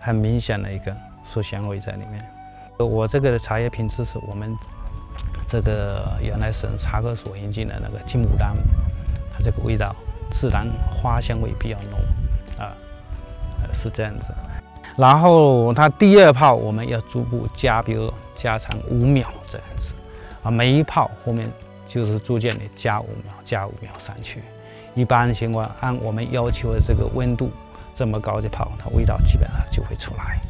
很明显的一个树纤维在里面。我这个茶叶品质是我们这个原来省茶科所引进的那个金牡丹，它这个味道自然花香味比较浓啊，是这样子。然后它第二泡我们要逐步加，比如加长5秒这样子啊，每一泡后面就是逐渐的加5秒，加5秒上去。一般情况按我们要求的这个温度这么高的泡，它味道基本上就会出来。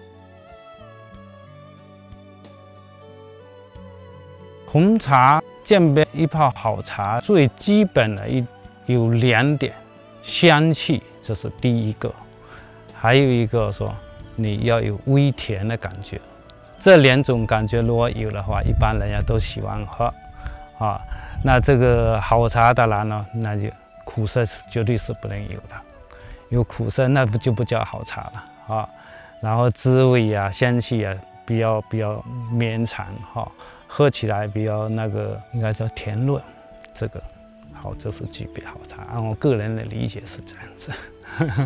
红茶鉴别一泡好茶，最基本的有2点，香气这是第一个，还有一个说你要有微甜的感觉。这2种感觉如果有的话，一般人家都喜欢喝啊。那这个好茶当然了，那就苦涩绝对是不能有的，有苦涩那就不叫好茶了啊。然后滋味啊、香气啊比较绵长哈。喝起来比较那个，应该叫甜润，这个好，这是具备好茶。按我个人的理解是这样子。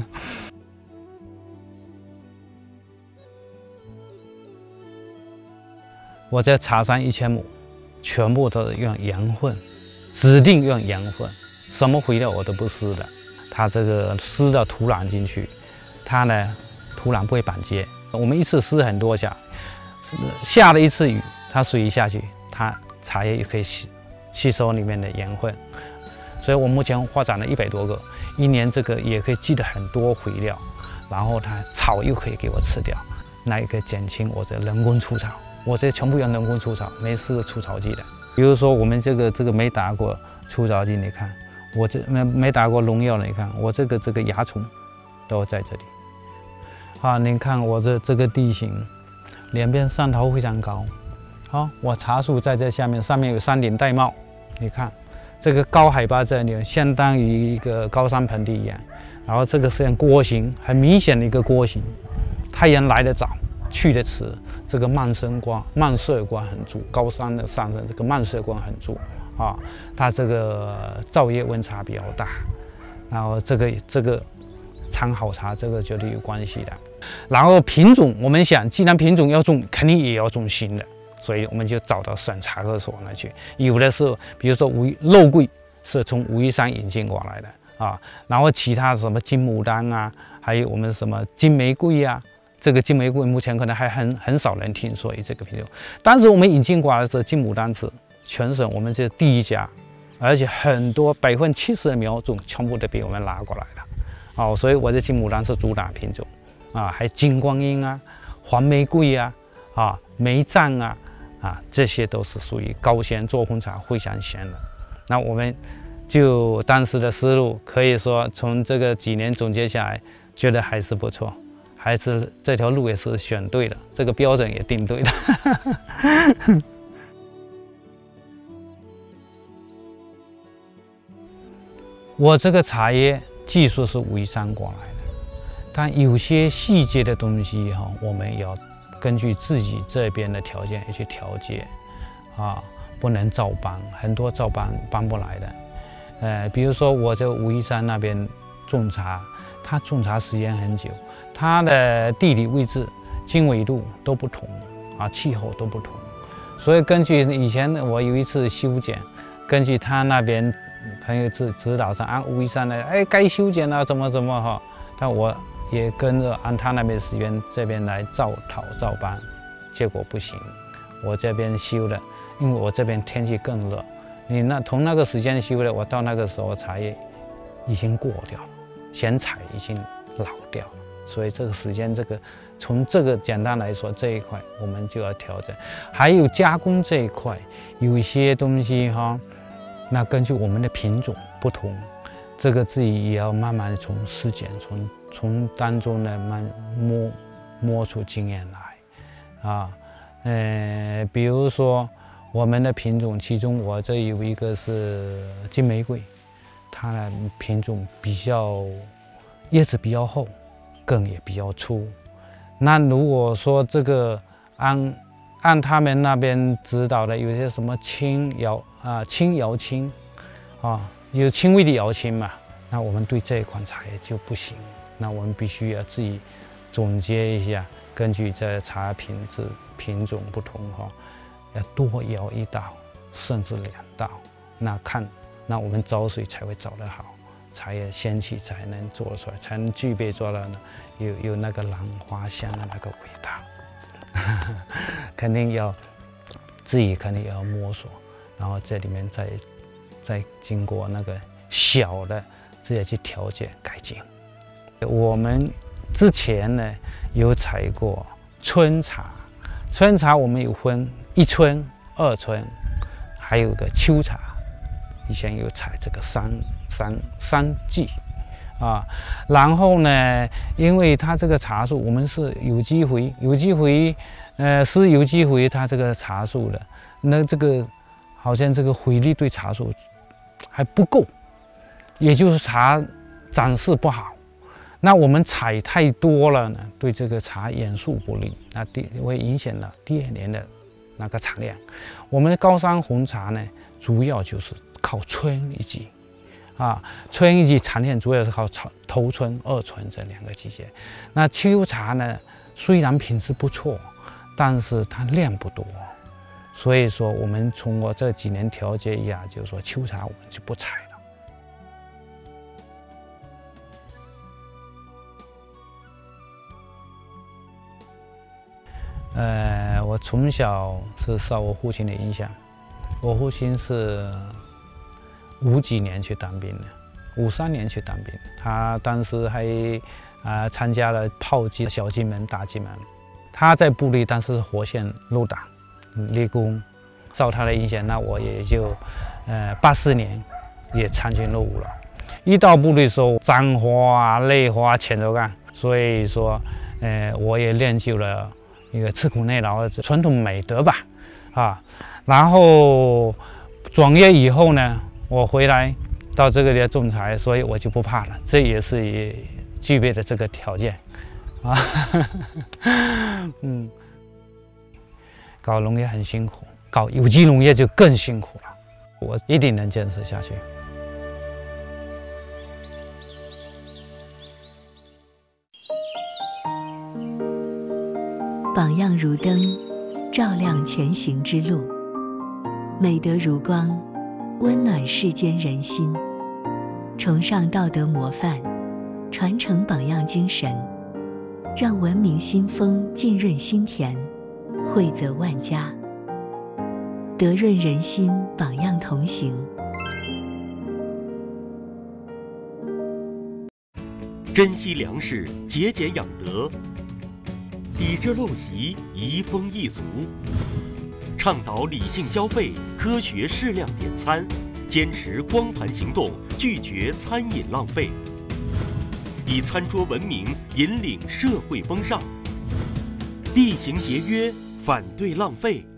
我在茶山1000亩，全部都是用羊粪，指定用羊粪，什么肥料我都不施的。它这个施到土壤进去，它呢土壤不会板结。我们一次施很多下，下了一次雨。它水一下去，它茶叶也可以吸收里面的盐分，所以我目前发展了100多个，一年这个也可以积得很多肥料，然后它草又可以给我吃掉，那也可以减轻我这人工除草。我这全部用人工除草，没施除草剂的。比如说我们这个没打过除草剂，你看我这没打过农药的，你看我这个蚜虫都在这里。啊，你看我这个地形，两边山头非常高。好，我茶树在这下面，上面有山顶玳瑁，你看这个高海拔这里相当于一个高山盆地一样，然后这个是像锅形，很明显的一个锅形，太阳来得早，去得迟，这个漫射光很足，高山的上升这个漫射光很足啊，它这个昼夜温差比较大，然后这个产好茶这个绝对有关系的。然后品种，我们想既然品种要种，肯定也要种新的。所以我们就找到省茶科所那去，有的是比如说肉桂是从武夷山引进过来的啊，然后其他什么金牡丹啊，还有我们什么金玫瑰啊，这个金玫瑰目前可能还很少人听说有这个品种。当时我们引进过来的时候，金牡丹是全省我们这第1家，而且很多70%的苗种全部都被我们拿过来了，哦，所以我这金牡丹是主打品种啊，还金光樱啊、黄玫瑰啊、梅藏啊。这些都是属于高鲜，做红茶非常鲜的。那我们就当时的思路，可以说从这个几年总结下来，觉得还是不错，还是这条路也是选对了，这个标准也定对了。我这个茶叶技术是武夷山过来的，但有些细节的东西我们要根据自己这边的条件去调节，不能照搬，很多照搬不来的。比如说我这武夷山那边种茶，它种茶时间很久，它的地理位置、经纬度都不同，气候都不同，所以根据以前我有一次修剪，根据他那边朋友指导上，按武夷山的，该修剪了怎么但我也跟着按他那边时间这边来照搬，结果不行。我这边修的，因为我这边天气更热，你同那个时间修的，我到那个时候茶叶已经过掉了，咸采已经老掉了，所以这个时间从这个简单来说这一块我们就要调整。还有加工这一块，有些东西那根据我们的品种不同，这个自己也要慢慢从实践从当中呢摸出经验来比如说我们的品种，其中我这有一个是金玫瑰，它的品种叶子比较厚，根也比较粗。那如果说这个按他们那边指导的，有些什么轻摇青有轻微的摇青嘛，那我们对这一款茶叶就不行。那我们必须要自己总结一下，根据这茶品质、品种不同哈，要多摇1道，甚至2道。那我们找水才会找得好，茶叶香气才能做出来，才能具备做到呢有那个兰花香的那个味道。肯定要自己要摸索，然后这里面再经过那个小的自己去调节改进。我们之前呢有采过春茶，春茶我们有分1春、2春，还有个秋茶。以前有采这个三季啊，然后呢，因为它这个茶树我们是有机肥，是有机肥，它这个茶树的，那这个好像这个肥力对茶树还不够，也就是茶长势不好。那我们采太多了呢，对这个茶养树不利，那会影响了第2年的那个产量。我们的高山红茶呢，主要就是靠春一季，春一季产量主要是靠头春、2春这2个季节。那秋茶呢，虽然品质不错，但是它量不多，所以说我们通过这几年调节一下，就是说秋茶我们就不采了。我从小是受我父亲的影响，我父亲是50几年去当兵的，53年去当兵，他当时还参加了炮击小金门、大金门。他在部队当时活线入党立功，受他的影响，那我也就84年也参军入伍了。一到部队的时候，脏活累活全都干，所以说我也练就了一个吃苦耐劳的传统美德吧，然后转业以后呢，我回来到这个地方种茶，所以我就不怕了，这也是具备的这个条件搞农业很辛苦，搞有机农业就更辛苦了，我一定能坚持下去。 榜样如灯，照亮前行之路；美德如光，温暖世间人心。崇尚道德模范，传承榜样精神，让文明新风浸润心田，惠泽万家。德润人心，榜样同行。 珍惜粮食，节俭养德，抵制陋习，移风易俗，倡导理性消费，科学适量点餐，坚持光盘行动，拒绝餐饮浪费，以餐桌文明引领社会风尚，厉行节约，反对浪费。